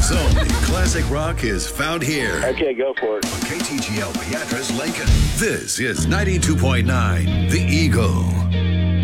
America's only classic rock is found here. Okay, go for it. KTGL Beatrice Lincoln. This is 92.9 The Eagle.